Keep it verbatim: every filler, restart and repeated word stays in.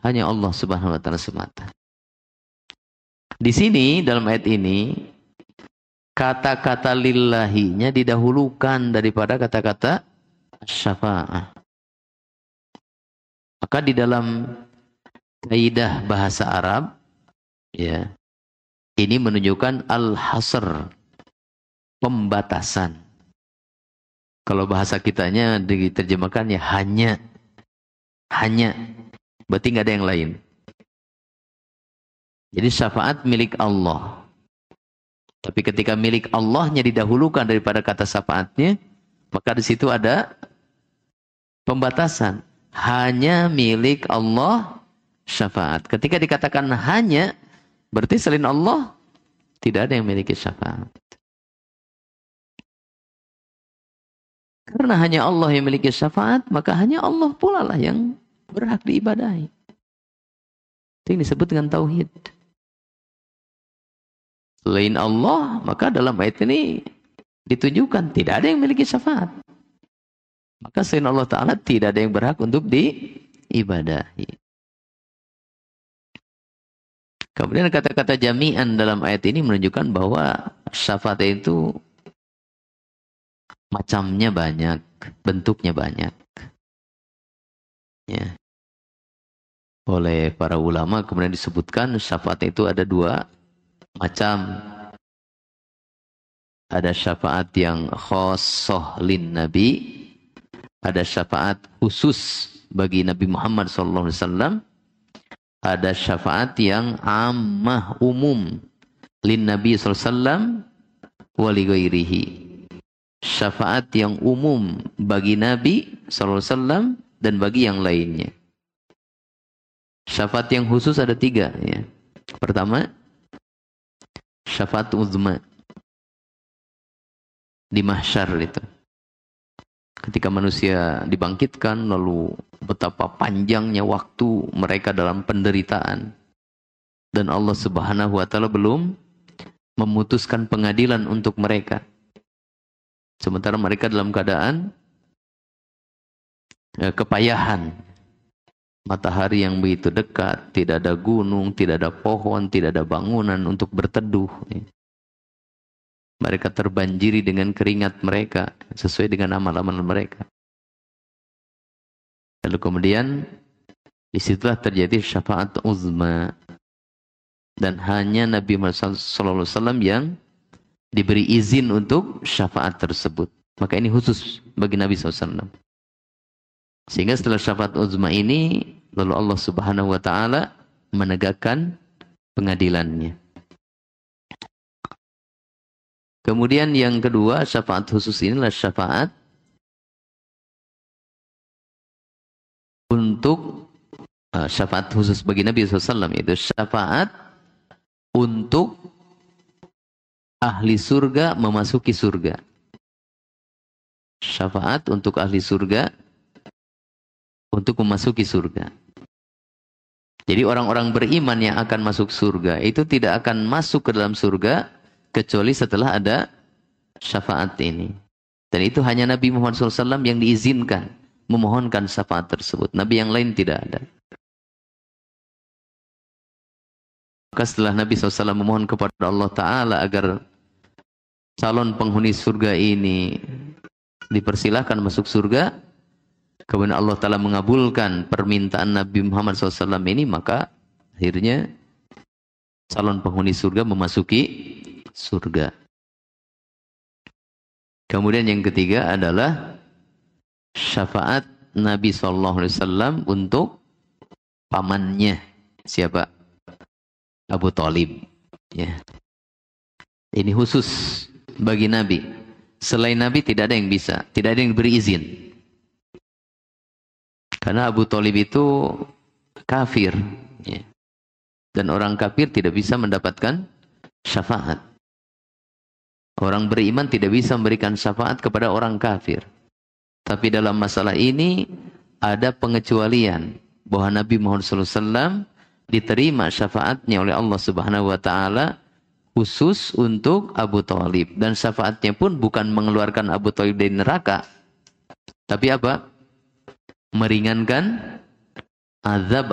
hanya Allah Subhanahu wa taala semata. Di sini dalam ayat ini kata-kata lillahinya didahulukan daripada kata-kata syafa'ah. Maka di dalam kaidah bahasa Arab, ya, ini menunjukkan al-hasr, pembatasan. Kalau bahasa kitanya diterjemahkannya hanya, hanya, berarti nggak ada yang lain. Jadi syafaat milik Allah. Tapi ketika milik Allahnya didahulukan daripada kata syafaatnya, maka di situ ada pembatasan. Hanya milik Allah syafaat. Ketika dikatakan hanya, berarti selain Allah tidak ada yang memiliki syafaat. Karena hanya Allah yang memiliki syafaat, maka hanya Allah pula lah yang berhak diibadahi. Itu yang disebut dengan tauhid. Selain Allah, maka dalam ayat ini ditunjukkan tidak ada yang memiliki syafaat. Maka selain Allah Ta'ala tidak ada yang berhak untuk diibadahi. Kemudian kata-kata jami'an dalam ayat ini menunjukkan bahwa syafaat itu macamnya banyak, bentuknya banyak. Ya. Oleh para ulama kemudian disebutkan syafaat itu ada dua macam. Ada syafaat yang khosoh lin Nabi, ada syafaat khusus bagi Nabi Muhammad sallallahu alaihi wasallam, ada syafaat yang ammah umum lin Nabi sallallahu alaihi wasallam wa li ghairihi. Syafaat yang umum bagi Nabi sallallahu alaihi wasallam dan bagi yang lainnya. Syafaat yang khusus ada tiga, ya. Pertama, syafaat uzma di mahsyar itu. Ketika manusia dibangkitkan, lalu betapa panjangnya waktu mereka dalam penderitaan. Dan Allah Subhanahu wa taala belum memutuskan pengadilan untuk mereka. Sementara mereka dalam keadaan ya, kepayahan. Matahari yang begitu dekat, tidak ada gunung, tidak ada pohon, tidak ada bangunan untuk berteduh. Mereka terbanjiri dengan keringat mereka, sesuai dengan amal-amal mereka. Lalu kemudian, disitulah terjadi syafaat uzma. Dan hanya Nabi Muhammad shallallahu alaihi wasallam yang diberi izin untuk syafaat tersebut. Maka ini khusus bagi Nabi shallallahu alaihi wasallam. Sehingga setelah syafaat uzma ini, lalu Allah Subhanahu wa taala menegakkan pengadilannya. Kemudian yang kedua, syafaat khusus inilah syafaat untuk uh, syafaat khusus bagi Nabi shallallahu alaihi wasallam, yaitu syafaat untuk ahli surga memasuki surga. Syafaat untuk ahli surga untuk memasuki surga. Jadi orang-orang beriman yang akan masuk surga itu tidak akan masuk ke dalam surga kecuali setelah ada syafaat ini. Dan itu hanya Nabi Muhammad shallallahu alaihi wasallam yang diizinkan memohonkan syafaat tersebut. Nabi yang lain tidak ada. Maka setelah Nabi shallallahu alaihi wasallam memohon kepada Allah Ta'ala agar calon penghuni surga ini dipersilahkan masuk surga, kemudian Allah Ta'ala mengabulkan permintaan Nabi Muhammad shallallahu alaihi wasallam ini, maka akhirnya calon penghuni surga memasuki surga. Kemudian yang ketiga adalah syafaat Nabi shallallahu alaihi wasallam untuk pamannya. Siapa? Abu Thalib. Ya. Ini khusus bagi Nabi. Selain Nabi tidak ada yang bisa, tidak ada yang beri izin. Karena Abu Thalib itu kafir. Ya. Dan orang kafir tidak bisa mendapatkan syafaat. Orang beriman tidak bisa memberikan syafaat kepada orang kafir. Tapi dalam masalah ini ada pengecualian. Bahwa Nabi Muhammad shallallahu alaihi wasallam diterima syafaatnya oleh Allah Subhanahu wa taala khusus untuk Abu Thalib. Dan syafaatnya pun bukan mengeluarkan Abu Thalib dari neraka. Tapi apa? Meringankan azab